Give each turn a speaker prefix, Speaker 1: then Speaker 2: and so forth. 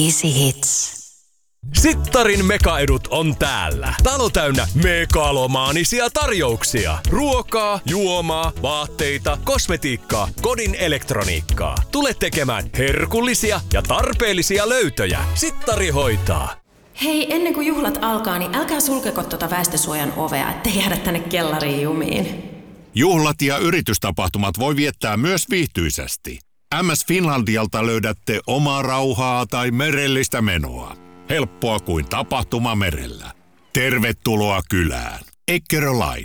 Speaker 1: Easy Hits.
Speaker 2: Sittarin mekaedut on täällä. Talo täynnä megalomaanisia tarjouksia. Ruokaa, juomaa, vaatteita, kosmetiikkaa, kodin elektroniikkaa. Tule tekemään herkullisia ja tarpeellisia löytöjä. Sittari hoitaa.
Speaker 3: Hei, ennen kuin juhlat alkaa, niin älkää sulkeko tuota väestösuojan ovea, ettei jäädä tänne kellariin jumiin.
Speaker 4: Juhlat ja yritystapahtumat voi viettää myös viihtyisesti. MS Finlandialta löydätte omaa rauhaa tai merellistä menoa. Helppoa kuin tapahtuma merellä. Tervetuloa kylään. Eckerö Line.